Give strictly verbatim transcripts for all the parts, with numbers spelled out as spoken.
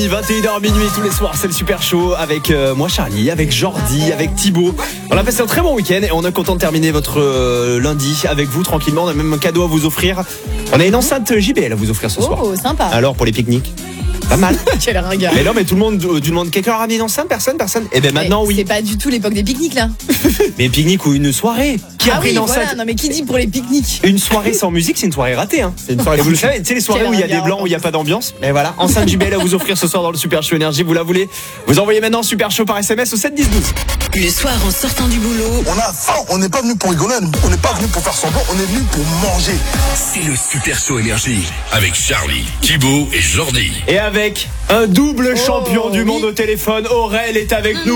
minuit, vingt et une heures minuit tous les soirs, c'est le Super Show avec euh, moi Charlie, avec Jordi, avec Thibaut. On a passé un très bon week-end et on est content de terminer votre euh, lundi avec vous tranquillement. On a même un cadeau à vous offrir. On a une enceinte J B L à vous offrir ce soir. Oh, sympa. Alors pour les pique-niques, pas mal. Quel ringard. Mais non, mais tout le monde, euh, tout le monde, quelqu'un a ramené une enceinte, personne, personne. Et ben maintenant Mais oui. C'est pas du tout l'époque des pique-niques là. Mais pique-nique ou une soirée. Qui a Ah pris oui, une enceinte? voilà. Non mais qui dit pour les pique-niques? Une soirée sans musique, c'est une soirée ratée. Hein. C'est une soirée. Et vous le savez, tu sais les soirées Quel où il y a des regard. blancs, où il n'y a pas d'ambiance. Et voilà, enceinte J B L à vous offrir ce soir dans le Super Show Énergie. Vous la voulez? Vous envoyez maintenant Super Show par S M S au sept dix douze. Le soir en sortant du boulot, On a faim, on n'est pas venu pour rigoler, on n'est pas venu pour faire semblant, on est venu pour manger. C'est le Super Show Énergie avec Charlie, Thibaut et Jordi. Et avec un double Oh, champion du oui. monde au téléphone, Aurel est avec nous.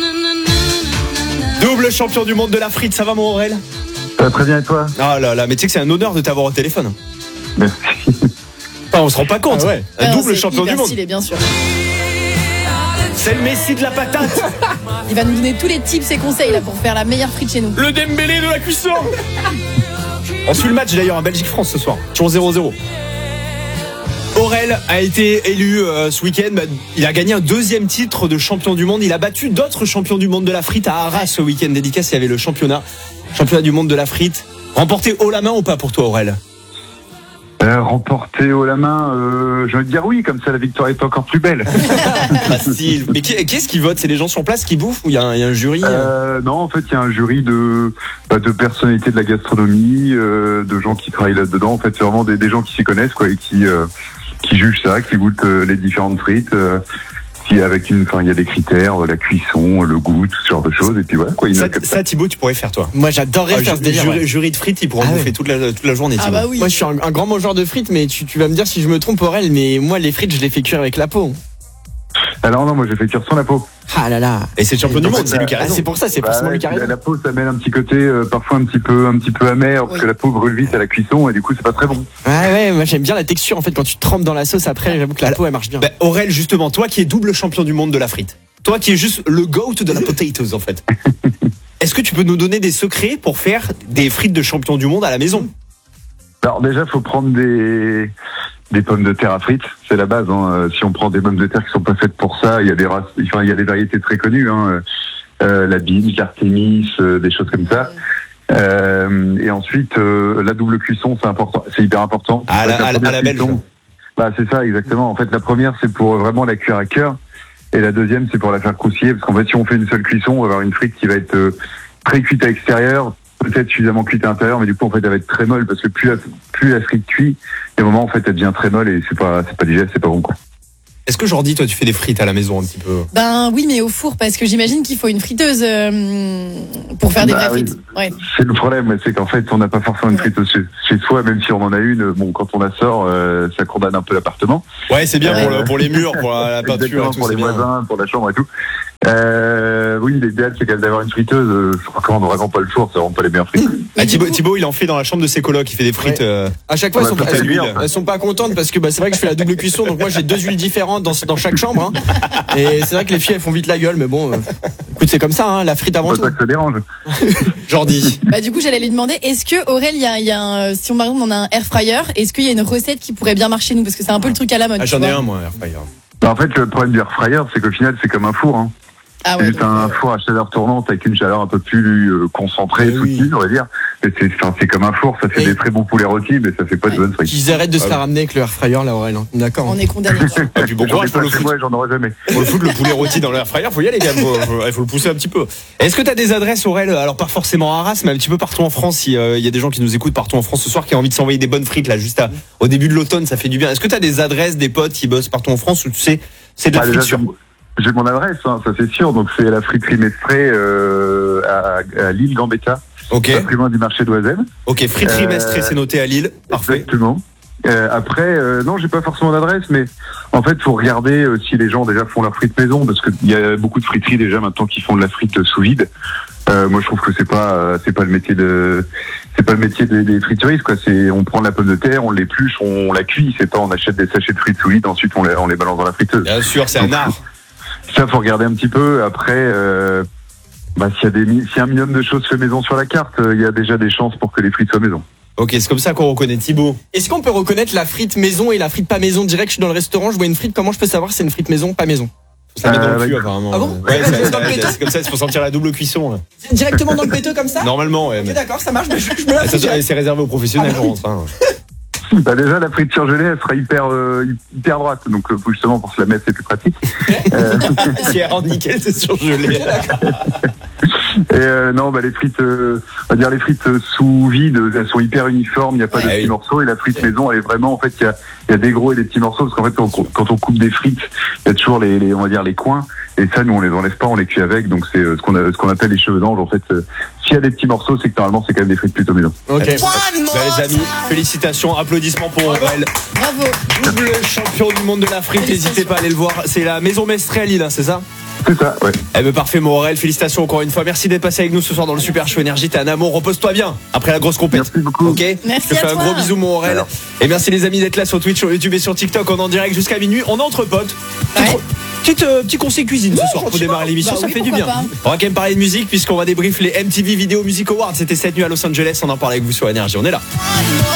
Double champion du monde de la frite, ça va mon Aurel? Ça va très bien et toi? Ah là là, mais tu sais que c'est un honneur de t'avoir au téléphone. Merci. Enfin, on se rend pas compte. Ah ouais. Un Ah non, double c'est champion hyper du monde. stylé, bien sûr. C'est le Messi de la patate. Il va nous donner tous les tips et conseils là pour faire la meilleure frite chez nous. Le Dembélé de la cuisson. On suit le match d'ailleurs en Belgique-France ce soir. Toujours zéro zéro. Aurel a été élu euh, ce week-end. Bah, il a gagné un deuxième titre de champion du monde. Il a battu d'autres champions du monde de la frite à Arras ce week-end. Dédicace, il y avait le championnat. Championnat du monde de la frite. Remporté haut la main ou pas pour toi, Aurel? Euh, remporté haut la main, euh, j'ai envie de dire oui, comme ça la victoire est encore plus belle. Facile. Mais qui, qui est-ce qui vote? C'est les gens sur place qui bouffent ou il y, a un- il y a un jury? Euh, non, en fait, il y a un jury de, bah, de personnalités de la gastronomie, euh, de gens qui travaillent là-dedans. En fait, c'est vraiment des, des gens qui s'y connaissent, quoi, et qui, euh, qui jugent ça, qui goûtent euh, les différentes frites. Euh, qui avec une, enfin, il y a des critères, euh, la cuisson, le goût, tout ce genre de choses. Et puis voilà, quoi. Il y en a Ça, comme ça. ça, Thibaut, tu pourrais faire toi. Moi, j'adorerais Ah, faire ju- ce délire. jury, ouais. jury de frites, il pourra Ah bouffer ouais. toute, la, toute la journée. Ah Thibaut. bah oui. Moi, je suis un, un grand mangeur de frites, mais tu, tu vas me dire si je me trompe, Aurel, mais moi, les frites, je les fais cuire avec la peau. Alors non, moi j'ai fait cuire sans la peau. Ah là là. Et c'est le champion du En monde, fait, c'est lui qui a Ah, raison. c'est pour ça, c'est Bah forcément ouais, lui qui a la, raison. la peau, ça mène un petit côté, euh, parfois un petit peu, un petit peu amer, parce Oui. que la peau brûle vite à la cuisson, et du coup c'est pas très bon. Ouais, ouais, moi, j'aime bien la texture, en fait, quand tu trempes dans la sauce après, j'avoue que la peau, elle marche bien. Bah, Aurel, justement, toi qui es double champion du monde de la frite, toi qui es juste le goat de la potatoes en fait, est-ce que tu peux nous donner des secrets pour faire des frites de champion du monde à la maison? Alors déjà, faut prendre des des pommes de terre à frites, c'est la base. Hein. Euh, Si on prend des pommes de terre qui sont pas faites pour ça, il y a des races, enfin il y a des variétés très connues, hein. euh, la Binge, l'Artémis, euh, des choses comme ça. Euh, et ensuite, euh, la double cuisson, c'est important, c'est hyper important. À la- En fait, à la- première à la belge. cuisson, bah c'est ça exactement. En fait, la première c'est pour vraiment la cuire à cœur, et la deuxième c'est pour la faire croustiller, parce qu'en fait, si on fait une seule cuisson, on va avoir une frite qui va être euh, très cuite à l'extérieur, peut-être suffisamment cuite à l'intérieur, mais du coup en fait elle va être très molle, parce que plus la, plus la frite cuit, et au moment en fait elle devient très molle et c'est pas c'est pas digeste, c'est pas bon quoi. Est-ce que Jordi, toi tu fais des frites à la maison un petit peu? Ben oui, mais au four, parce que j'imagine qu'il faut une friteuse euh, pour faire des Bah vraies oui. frites. Ouais. C'est le problème, c'est qu'en fait on n'a pas forcément une friteuse chez, chez soi, même si on en a une, bon quand on la sort, euh, ça condamne un peu l'appartement. Ouais, c'est bien pour, Euh, le- pour les murs, pour la peinture et Exactement, tout, pour c'est les bien. voisins, pour la chambre et tout. Euh, oui, l'idéal c'est quand même d'avoir une friteuse. Euh, je recommande vraiment pas le four, c'est vraiment pas les meilleures frites. Ah, Et du Thibaut, coup- Thibaut, il en fait dans la chambre de ses colocs, il fait des frites. Ouais. euh, À chaque fois, On elles sont, va pas, faire elles, l'huile. elles sont pas contentes parce que bah, c'est vrai que je fais la double cuisson, donc moi j'ai deux huiles différentes dans, dans chaque chambre. Hein. Et c'est vrai que les filles elles font vite la gueule, mais bon, euh, écoute, c'est comme ça, hein, la frite avant Pas tout. ça que ça dérange. Jordi. Bah du coup, j'allais lui demander, est-ce que Aurel, il y a, il y a un, si on par exemple on a un air fryer, est-ce qu'il y a une recette qui pourrait bien marcher nous, parce que c'est un peu le truc à la mode. Ah, tu j'en ai vois. un, moi, air fryer. Bah, en fait, le problème du air fryer, c'est qu'au final, c'est comme un four. Hein. Ah C'est ouais. juste donc, un euh, four à chaleur tournante avec une chaleur un peu plus euh, concentrée, Mais oui. soutenue, on va dire. Mais c'est, enfin, c'est comme un four, ça fait Et- des très bons poulets rôtis, mais ça fait pas de Ouais. bonnes frites. Qu'ils arrêtent de se Ah faire ouais. ramener avec le air fryer, là, Aurel. hein. D'accord. on est condamné. Et puis bon J'en ai courage pour pas le chez foot. moi et j'en aurai jamais. Pour le foot, le poulet rôti dans l'air fryer, faut y aller, quand même. Faut, faut, il faut le pousser un petit peu. Est-ce que tu as des adresses, Aurel? Alors, pas forcément à Arras, mais un petit peu partout en France. Il y a des gens qui nous écoutent partout en France ce soir qui ont envie de s'envoyer des bonnes frites, là, juste à- au début de l'automne, ça fait du bien. Est-ce que tu as des adresses, des potes qui bossent partout en France où tu sais, c'est de la Ah, déjà, friture? j'ai- J'ai mon adresse, hein, ça c'est sûr. Donc c'est la friterie Mestré euh, à, à Lille Gambetta, Ok. pas plus loin du marché d'Oisem. Ok, friterie Euh, Mestré, c'est noté à Lille. Parfait. Exactement. Euh, après, euh, non, j'ai pas forcément d'adresse, mais en fait, faut regarder euh, si les gens déjà font leur frite maison, parce qu'il y a beaucoup de friteries déjà maintenant qui font de la frite sous vide. Euh, moi, je trouve que c'est pas, euh, c'est pas le métier de, c'est pas le métier des, des frituristes, quoi. C'est, on prend la pomme de terre, on l'épluche, on la cuit. C'est pas, on achète des sachets de frites sous vide, ensuite on les, on les balance dans la friteuse. Bien sûr, c'est un art. Ça, faut regarder un petit peu. Après, euh, bah, s'il y a des, mi- s'il y a un minimum de choses fait maison sur la carte, euh, il y a déjà des chances pour que les frites soient maison. Ok, c'est comme ça qu'on reconnaît Thibaut. Est-ce qu'on peut reconnaître la frite maison et la frite pas maison direct? Je suis dans le restaurant, je vois une frite, comment je peux savoir si c'est une frite maison, pas maison? Faut se la mettre dans Euh, le cul ouais. apparemment. Ah bon Ouais, c'est, Dans le c'est- péteux c'est comme ça, c'est pour sentir la double cuisson. Là. C'est directement dans le péteux comme ça? Normalement, ouais. Ok, Mais... d'accord, ça marche, mais je, je me la fais Attention, direct. c'est réservé aux professionnels, Ah, je rentre. Hein. Bah déjà la frite surgelée elle sera hyper euh, hyper droite donc euh, justement pour se la mettre c'est plus pratique. Euh, Si elle rentre nickel, c'est surgelé. et euh, non bah les frites euh, on va dire les frites euh, sous vide elles sont hyper uniformes, il n'y a pas Ah de oui. petits morceaux et la frite maison elle est vraiment en fait il y a, il y a des gros et des petits morceaux parce qu'en fait quand on, quand on coupe des frites il y a toujours les, les on va dire les coins et ça nous on les enlève pas on les cuit avec donc c'est euh, ce qu'on a, ce qu'on appelle les cheveux d'ange en fait euh, s'il y a des petits morceaux c'est que normalement c'est quand même des frites plutôt maison. Ok. Bah, les amis, félicitations, applaudissements pour Aurel, Bravo. double champion du monde de la frite. N'hésitez pas à aller le voir. C'est la maison Mestré à Lille, hein, c'est ça? C'est ça ouais. Eh ben parfait, mon Aurel, félicitations encore une fois. Merci d'être passé avec nous ce soir dans le Super Show Énergie. T'es un amour, repose-toi bien après la grosse compète. Merci beaucoup. Ok. Merci Je te fais à un toi. gros bisou, mon Aurel. Alors. Et merci les amis d'être là sur Twitch, sur YouTube et sur TikTok. On est en direct jusqu'à minuit. On est entre potes. Ouais. Petite- Petite, euh, petit conseil cuisine ce soir pour gentiment. démarrer l'émission, Bah ça oui, fait du pourquoi bien. pas. On va quand même parler de musique puisqu'on va débrief les M T V Video Music Awards. C'était cette nuit à Los Angeles. On en parle avec vous sur Énergie. On est là.